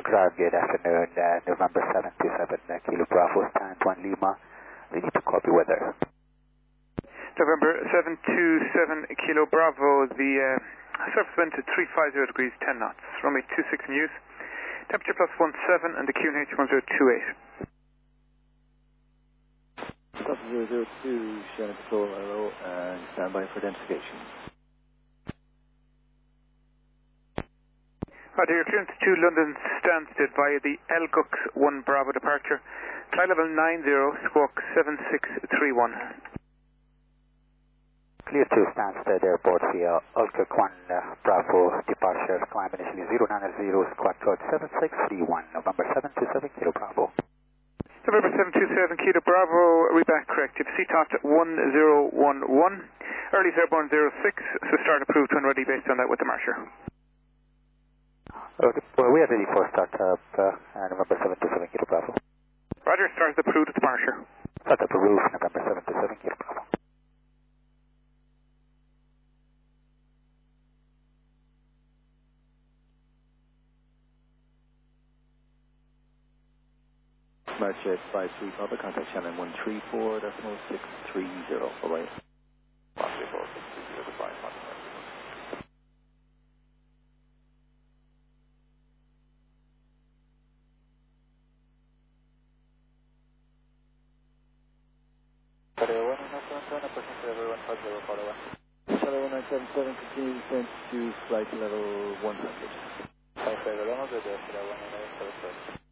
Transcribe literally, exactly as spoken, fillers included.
ground, good afternoon, uh, November seven two seven, uh, Kilo Bravo, stand one Lima. We need to copy weather. November seven two seven, Kilo Bravo, the uh, surface wind at three five zero degrees, ten knots, runway two six in use, temperature plus one seven, and the Q N H one zero two eight. Stop zero zero two, Shannon Control, hello, and stand by for identification. Right, your clearance to London Stansted via the L G U X one Bravo departure. Flight level nine zero, squawk seven six three one. Clear to Stansted Airport via L G U X one uh, Bravo departure. Climb initially zero nine zero, squawk code seven six three one. November seven two seven, Kilo Bravo. November seven two seven, Kilo Bravo, reback corrective. C T O T one zero one one. Early airborne zero six, so start approved when ready based on that with the marsher. Okay, well, we are ready for startup, uh, uh, November seven two seven, Kilo Bravo. Roger, start approved with the marsher. Startup approved, November seven two seven, Kilo Bravo. March five three Papa, contact Shannon one three four decimal six three zero. Bye-bye. one three four six three zero, goodbye. Charlie one nine seven seven, approaching to level one five zero, follow up. Charlie one nine seven seven, continue descent to flight level one hundred. Flight level one hundred, Charlie one nine seven seven.